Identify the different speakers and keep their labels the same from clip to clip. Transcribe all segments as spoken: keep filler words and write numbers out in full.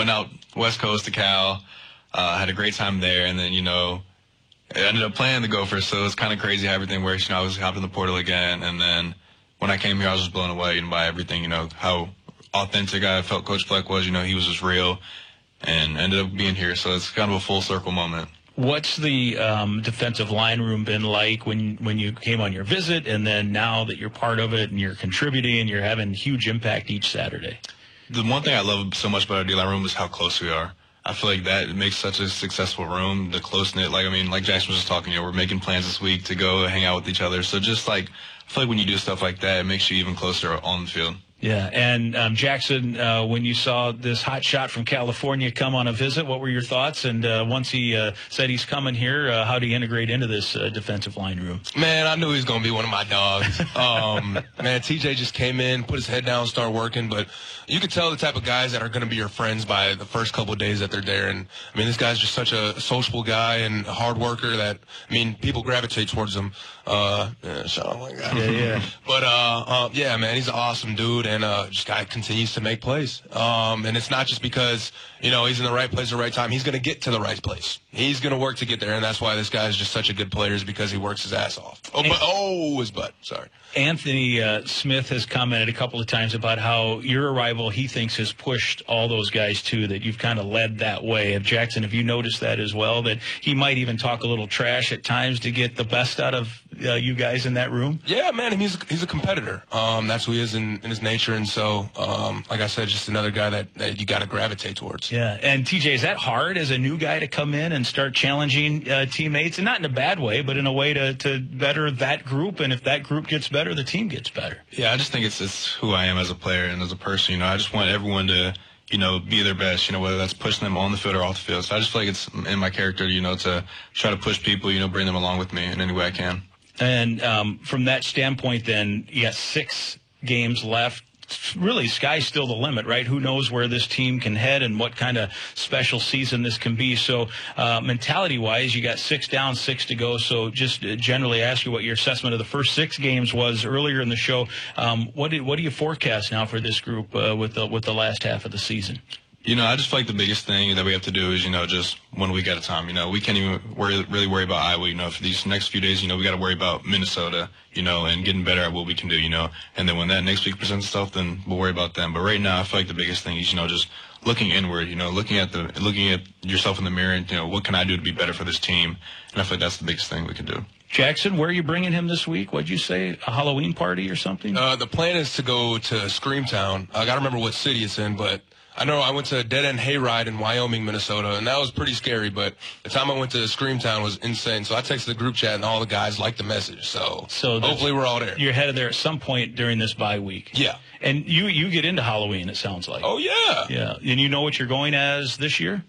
Speaker 1: went out West Coast to Cal, uh, had a great time there, and then, you know, I ended up playing the Gophers, so it was kind of crazy how everything works. You know, I was hopped in the portal again, and then when I came here, I was just blown away, you know, by everything, you know, how authentic I felt Coach Fleck was. You know, he was just real, and ended up being here, so it's kind of a full circle moment.
Speaker 2: What's the um, defensive line room been like when when you came on your visit, and then now that you're part of it and you're contributing and you're having huge impact each Saturday?
Speaker 1: The one thing I love so much about our D-line room is how close we are. I feel like that makes such a successful room, the close-knit. Like, I mean, like Jackson was just talking, you know, we're making plans this week to go hang out with each other. So just, like, I feel like when you do stuff like that, it makes you even closer on the field.
Speaker 2: Yeah, and um, Jackson, uh, when you saw this hot shot from California come on a visit, what were your thoughts? And uh, once he uh, said he's coming here, uh, how do you integrate into this uh, defensive line room?
Speaker 3: Man, I knew he was going to be one of my dogs. um, man, T J just came in, put his head down, started working. But you could tell the type of guys that are going to be your friends by the first couple of days that they're there. And, I mean, this guy's just such a sociable guy and a hard worker that, I mean, people gravitate towards him. Uh, yeah, shout out my guy.
Speaker 2: Yeah, yeah.
Speaker 3: But, uh, uh, yeah, man, he's an awesome dude. And uh, just guy continues to make plays. Um, and it's not just because, you know, he's in the right place at the right time. He's going to get to the right place. He's going to work to get there. And that's why this guy is just such a good player, is because he works his ass off. Oh, but, oh his butt. Sorry.
Speaker 2: Anthony uh, Smith has commented a couple of times about how your arrival, he thinks, has pushed all those guys, too, that you've kind of led that way. Have Jackson, have you noticed that as well, that he might even talk a little trash at times to get the best out of uh, you guys in that room?
Speaker 3: Yeah, man, he's, he's a competitor. Um, that's who he is in, in his nature. And so, um, like I said, just another guy that, that you got to gravitate towards.
Speaker 2: Yeah, and T J, is that hard as a new guy to come in and start challenging uh, teammates, and not in a bad way, but in a way to, to better that group, and if that group gets better, the team gets better?
Speaker 1: Yeah, I just think it's, it's who I am as a player and as a person. You know, I just want everyone to, you know, be their best, you know, whether that's pushing them on the field or off the field. So I just feel like it's in my character, you know, to try to push people, you know, bring them along with me in any way I can.
Speaker 2: And um, from that standpoint, then, you got six games left. Really, sky's still the limit, right? Who knows where this team can head and what kind of special season this can be. So uh, mentality-wise, you got six down, six to go. So just generally ask you what your assessment of the first six games was earlier in the show. Um, what, did, what do you forecast now for this group uh, with the, with the last half of the season?
Speaker 1: You know, I just feel like the biggest thing that we have to do is, you know, just one week at a time. You know, we can't even worry, really worry about Iowa. You know, for these next few days, you know, we got to worry about Minnesota, you know, and getting better at what we can do, you know. And then when that next week presents itself, then we'll worry about them. But right now, I feel like the biggest thing is, you know, just looking inward, you know, looking at the looking at yourself in the mirror and, you know, what can I do to be better for this team? And I feel like that's the biggest thing we can do.
Speaker 2: Jackson, where are you bringing him this week? What'd you say? A Halloween party or something?
Speaker 3: Uh, the plan is to go to Screamtown. I got to remember what city it's in, but I know I went to a dead-end hayride in Wyoming, Minnesota, and that was pretty scary, but the time I went to Screamtown was insane. So I texted the group chat, and all the guys liked the message. So,
Speaker 2: so
Speaker 3: hopefully we're all there.
Speaker 2: You're headed there at some point during this bye week.
Speaker 3: Yeah.
Speaker 2: And you, you get into Halloween, it sounds like.
Speaker 3: Oh, yeah.
Speaker 2: Yeah. And you know what you're going as this year?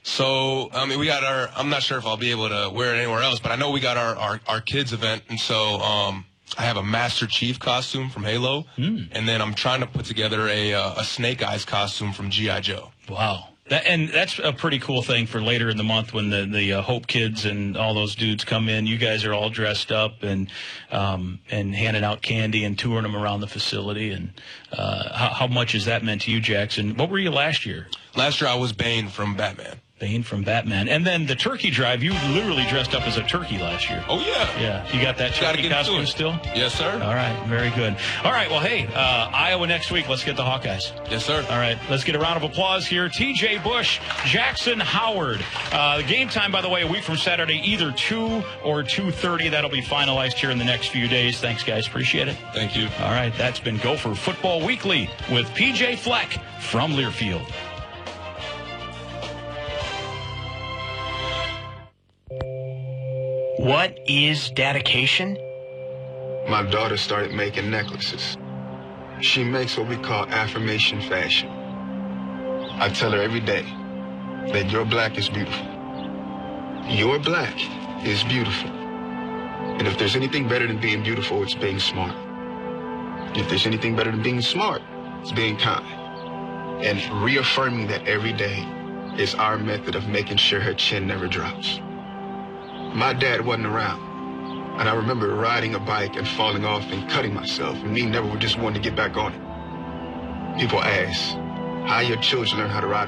Speaker 3: So, I mean, we got our – I'm not sure if I'll be able to wear it anywhere else, but I know we got our, our, our kids' event, and so um, – I have a Master Chief costume from Halo, mm. and then I'm trying to put together a uh, a Snake Eyes costume from G I Joe.
Speaker 2: Wow. That, and that's a pretty cool thing for later in the month when the, the uh, Hope kids and all those dudes come in. You guys are all dressed up and um, and handing out candy and touring them around the facility. And uh, how, how much has that meant to you, Jackson? What were you last year?
Speaker 3: Last year I was Bane from Batman.
Speaker 2: Bane from Batman. And then the turkey drive, you literally dressed up as a turkey last year.
Speaker 3: Oh, yeah.
Speaker 2: Yeah. You got that turkey costume still?
Speaker 3: Yes, sir.
Speaker 2: All right. Very good. All right. Well, hey, uh, Iowa next week. Let's get the Hawkeyes.
Speaker 3: Yes, sir.
Speaker 2: All right. Let's get a round of applause here. T J Bush, Jackson Howard. Uh, the game time, by the way, a week from Saturday, either two or two thirty. That'll be finalized here in the next few days. Thanks, guys. Appreciate it.
Speaker 3: Thank you.
Speaker 2: All right. That's been Gopher Football Weekly with P J Fleck from Learfield.
Speaker 4: What is dedication?
Speaker 5: My daughter started making necklaces. She makes what we call affirmation fashion. I tell her every day that your black is beautiful. Your black is beautiful. And if there's anything better than being beautiful, it's being smart. If there's anything better than being smart, it's being kind. And reaffirming that every day is our method of making sure her chin never drops. My dad wasn't around, and I remember riding a bike and falling off and cutting myself, and me never just wanting to get back on it. People ask, how your children learn how to ride